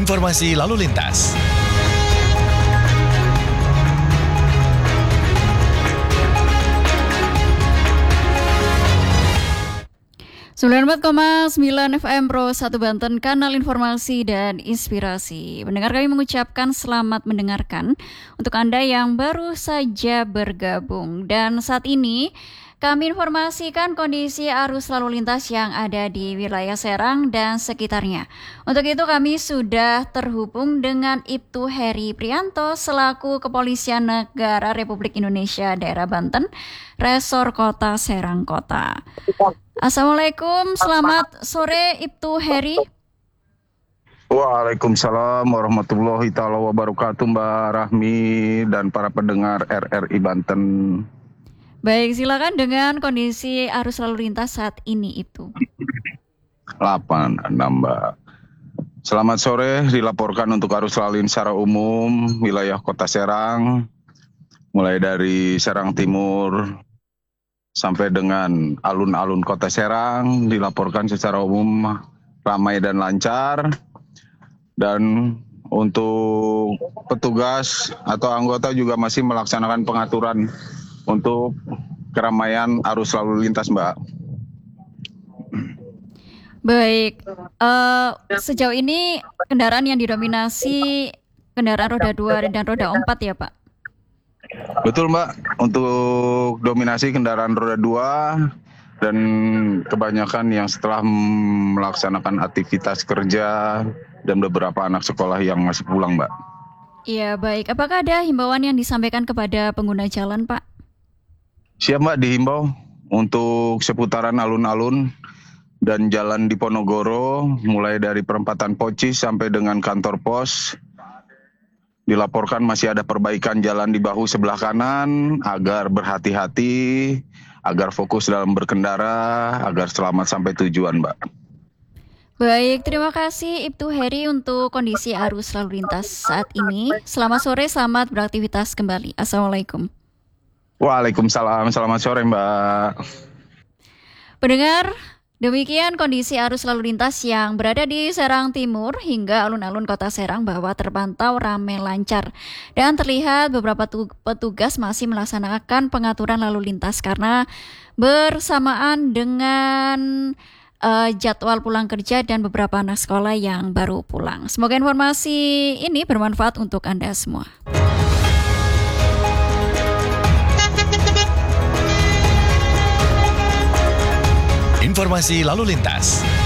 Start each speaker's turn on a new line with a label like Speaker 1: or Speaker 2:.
Speaker 1: Informasi lalu lintas.
Speaker 2: Sembilan 94,9 FM Pro 1 Banten, kanal informasi dan inspirasi. Pendengar, kami mengucapkan selamat mendengarkan untuk Anda yang baru saja bergabung. Dan saat ini kami informasikan kondisi arus lalu lintas yang ada di wilayah Serang dan sekitarnya. Untuk itu kami sudah terhubung dengan Ibtu Heri Prianto selaku Kepolisian Negara Republik Indonesia Daerah Banten, Resor Kota Serang Kota. Assalamualaikum, selamat sore Ibtu Heri.
Speaker 3: Waalaikumsalam warahmatullahi ta'ala wabarakatuh, Mbak Rahmi dan para pendengar RRI Banten.
Speaker 2: Baik, silakan dengan kondisi arus lalu lintas saat ini Ibtu.
Speaker 3: 8, Mbak. Selamat sore, dilaporkan untuk arus lalu lintas secara umum wilayah Kota Serang, mulai dari Serang Timur sampai dengan alun-alun Kota Serang, dilaporkan secara umum ramai dan lancar. Dan untuk petugas atau anggota juga masih melaksanakan pengaturan untuk keramaian arus lalu lintas, Mbak.
Speaker 2: Baik, sejauh ini kendaraan yang didominasi kendaraan roda 2 dan roda 4 ya Pak?
Speaker 3: Betul, Mbak, untuk dominasi kendaraan roda 2 dan kebanyakan yang setelah melaksanakan aktivitas kerja dan beberapa anak sekolah yang masih pulang, Mbak.
Speaker 2: Iya, baik. Apakah ada himbauan yang disampaikan kepada pengguna jalan, Pak?
Speaker 3: Siap, Mbak, dihimbau untuk seputaran alun-alun dan jalan Diponegoro, mulai dari perempatan Pocis sampai dengan kantor pos. Dilaporkan masih ada perbaikan jalan di bahu sebelah kanan agar berhati-hati, agar fokus dalam berkendara, agar selamat sampai tujuan, Mbak.
Speaker 2: Baik, terima kasih Ibtu Heri untuk kondisi arus lalu lintas saat ini. Selamat sore, selamat beraktivitas kembali. Assalamualaikum.
Speaker 3: Waalaikumsalam, selamat sore, Mbak.
Speaker 2: Pendengar, demikian kondisi arus lalu lintas yang berada di Serang Timur hingga alun-alun Kota Serang bahwa terpantau ramai lancar. Dan terlihat beberapa petugas masih melaksanakan pengaturan lalu lintas karena bersamaan dengan jadwal pulang kerja dan beberapa anak sekolah yang baru pulang. Semoga informasi ini bermanfaat untuk Anda semua.
Speaker 1: Informasi lalu lintas.